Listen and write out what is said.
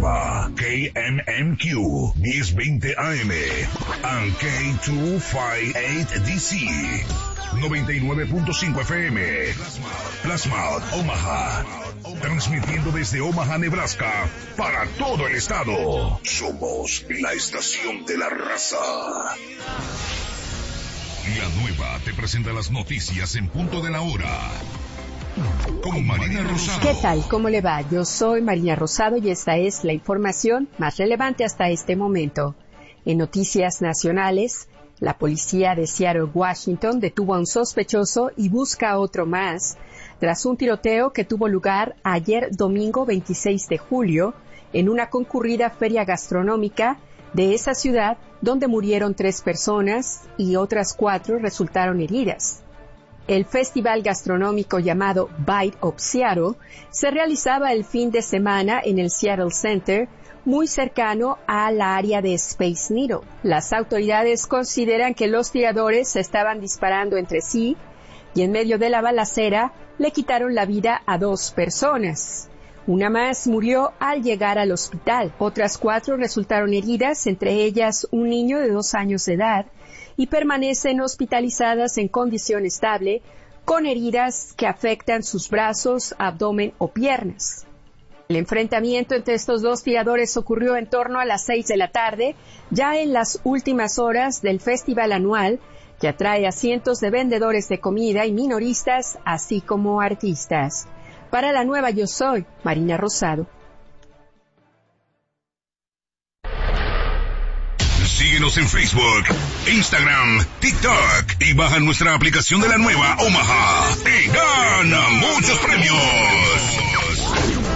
nueva KMMQ 1020 AM and K258DC 99.5 FM. Plasma Omaha. Transmitiendo desde Omaha, Nebraska, para todo el estado. Somos la estación de la raza. La nueva te presenta las noticias en punto de la hora. Con Marina Rosado. ¿Qué tal? ¿Cómo le va? Yo soy Marina Rosado y esta es la información más relevante hasta este momento. En noticias nacionales, la policía de Seattle, Washington, detuvo a un sospechoso y busca a otro más tras un tiroteo que tuvo lugar ayer domingo 26 de julio en una concurrida feria gastronómica de esa ciudad donde murieron 3 personas y otras 4 resultaron heridas. El festival gastronómico llamado Bite of Seattle se realizaba el fin de semana en el Seattle Center, muy cercano a la área de Space Needle. Las autoridades consideran que los tiradores se estaban disparando entre sí y en medio de la balacera le quitaron la vida a 2 personas. Una más murió al llegar al hospital. Otras 4 resultaron heridas, entre ellas un niño de 2 años de edad, y permanecen hospitalizadas en condición estable, con heridas que afectan sus brazos, abdomen o piernas. El enfrentamiento entre estos 2 tiradores ocurrió en torno a las 6 de la tarde, ya en las últimas horas del festival anual, que atrae a cientos de vendedores de comida y minoristas, así como artistas. Para la nueva Yo Soy, Marina Rosado. Síguenos en Facebook, Instagram, TikTok y baja nuestra aplicación de la nueva Omaha y gana muchos premios.